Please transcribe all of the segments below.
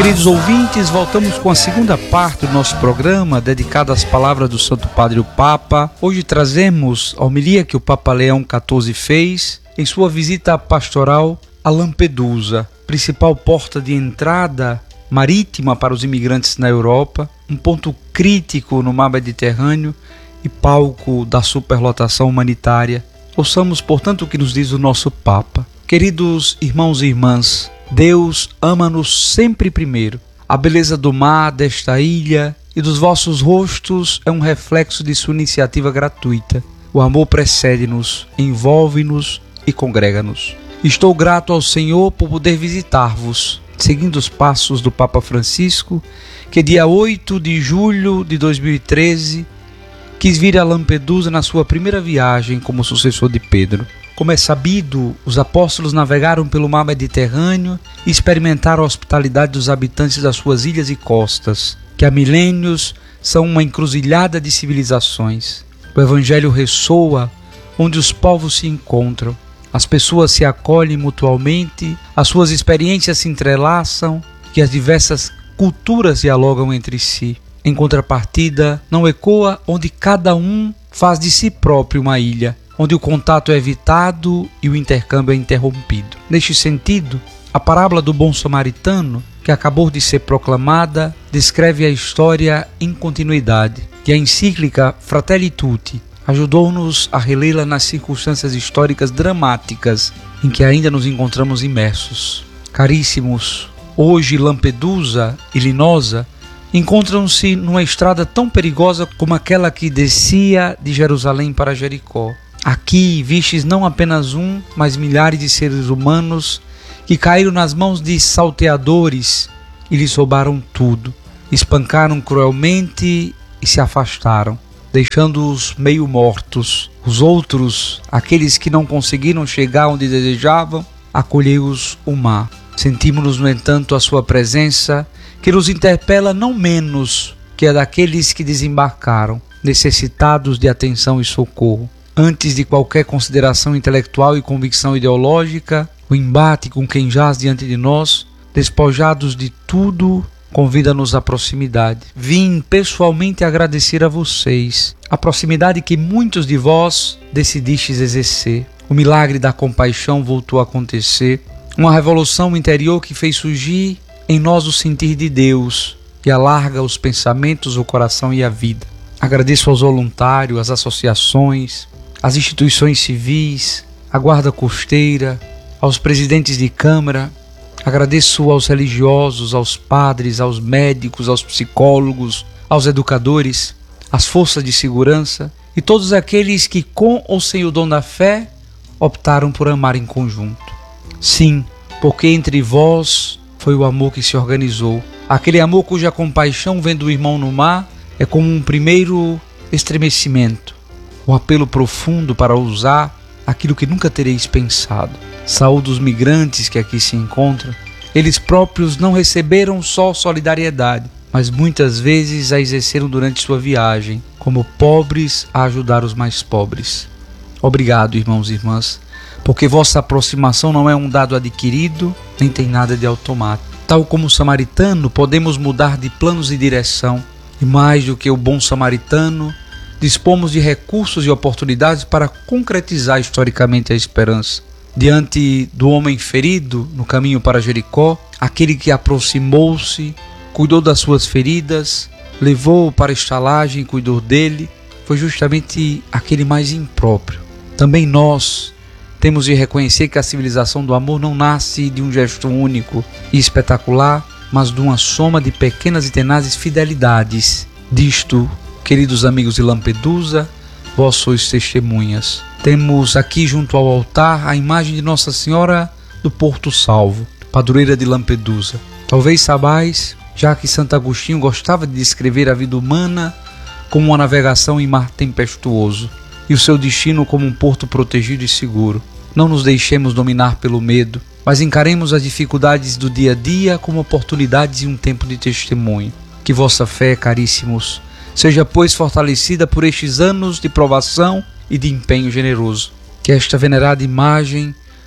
Queridos ouvintes, voltamos com a segunda parte do nosso programa dedicado às palavras do Santo Padre o Papa. Hoje trazemos a homilia que o Papa Leão XIV fez em sua visita pastoral a Lampedusa, principal porta de entrada marítima para os imigrantes na Europa, um ponto crítico no mar Mediterrâneo e palco da superlotação humanitária. Ouçamos, portanto, o que nos diz o nosso Papa. Queridos irmãos e irmãs, Deus ama-nos sempre primeiro. A beleza do mar, desta ilha e dos vossos rostos é um reflexo de sua iniciativa gratuita. O amor precede-nos, envolve-nos e congrega-nos. Estou grato ao Senhor por poder visitar-vos, seguindo os passos do Papa Francisco, que dia 8 de julho de 2013 quis vir a Lampedusa na sua primeira viagem como sucessor de Pedro. Como é sabido, os apóstolos navegaram pelo mar Mediterrâneo e experimentaram a hospitalidade dos habitantes das suas ilhas e costas, que há milênios são uma encruzilhada de civilizações. O Evangelho ressoa onde os povos se encontram, as pessoas se acolhem mutuamente, as suas experiências se entrelaçam e as diversas culturas dialogam entre si. Em contrapartida, não ecoa onde cada um faz de si próprio uma ilha, onde o contato é evitado e o intercâmbio é interrompido. Neste sentido, a parábola do bom samaritano, que acabou de ser proclamada, descreve a história em continuidade, e a encíclica Fratelli Tutti ajudou-nos a relê-la nas circunstâncias históricas dramáticas em que ainda nos encontramos imersos. Caríssimos, hoje Lampedusa e Linosa encontram-se numa estrada tão perigosa como aquela que descia de Jerusalém para Jericó. Aqui vistes não apenas um, mas milhares de seres humanos que caíram nas mãos de salteadores e lhes roubaram tudo, espancaram cruelmente e se afastaram, deixando-os meio mortos. Os outros, aqueles que não conseguiram chegar onde desejavam, acolheu-os o mar. Sentimos-nos, no entanto, a sua presença, que nos interpela não menos que a daqueles que desembarcaram, necessitados de atenção e socorro. Antes de qualquer consideração intelectual e convicção ideológica, o embate com quem jaz diante de nós, despojados de tudo, convida-nos à proximidade. Vim pessoalmente agradecer a vocês, a proximidade que muitos de vós decidistes exercer. O milagre da compaixão voltou a acontecer, uma revolução interior que fez surgir em nós o sentir de Deus, que alarga os pensamentos, o coração e a vida. Agradeço aos voluntários, às associações, às instituições civis, à guarda costeira, aos presidentes de câmara. Agradeço aos religiosos, aos padres, aos médicos, aos psicólogos, aos educadores, às forças de segurança e todos aqueles que, com ou sem o dom da fé, optaram por amar em conjunto. Sim, porque entre vós foi o amor que se organizou. Aquele amor cuja compaixão, vendo o irmão no mar, é como um primeiro estremecimento, um apelo profundo para usar aquilo que nunca tereis pensado. Saúdo os migrantes que aqui se encontram. Eles próprios não receberam só solidariedade, mas muitas vezes a exerceram durante sua viagem, como pobres a ajudar os mais pobres. Obrigado, irmãos e irmãs, porque vossa aproximação não é um dado adquirido, nem tem nada de automático. Tal como o samaritano, podemos mudar de planos e direção, e mais do que o bom samaritano, dispomos de recursos e oportunidades para concretizar historicamente a esperança. Diante do homem ferido no caminho para Jericó, aquele que aproximou-se, cuidou das suas feridas, levou-o para a estalagem e cuidou dele, foi justamente aquele mais impróprio. Também nós temos de reconhecer que a civilização do amor não nasce de um gesto único e espetacular, mas de uma soma de pequenas e tenazes fidelidades. Disto, queridos amigos de Lampedusa, vós sois testemunhas. Temos aqui junto ao altar a imagem de Nossa Senhora do Porto Salvo, padroeira de Lampedusa. Talvez saibais, já que Santo Agostinho gostava de descrever a vida humana como uma navegação em mar tempestuoso e o seu destino como um porto protegido e seguro. Não nos deixemos dominar pelo medo, mas encaremos as dificuldades do dia a dia como oportunidades e um tempo de testemunho. Que vossa fé, caríssimos, seja, pois, fortalecida por estes anos de provação e de empenho generoso. Que esta venerada imagem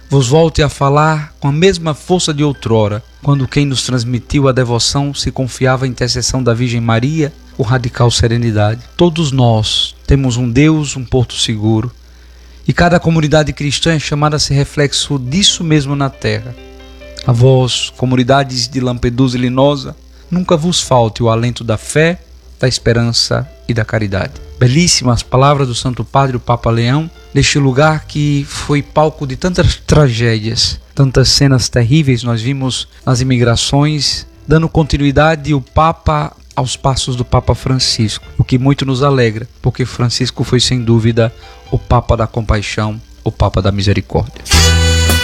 vos volte a falar com a mesma força de outrora, quando quem nos transmitiu a devoção se confiava à intercessão da Virgem Maria com radical serenidade. Todos nós temos um Deus, um porto seguro, e cada comunidade cristã é chamada a ser reflexo disso mesmo na terra. A vós, comunidades de Lampedusa e Linosa, nunca vos falte o alento da fé, da esperança e da caridade. Belíssimas palavras do Santo Padre, o Papa Leão, neste lugar que foi palco de tantas tragédias, tantas cenas terríveis nós vimos nas imigrações, dando continuidade o Papa aos passos do Papa Francisco, o que muito nos alegra, porque Francisco foi sem dúvida o Papa da compaixão, o Papa da misericórdia.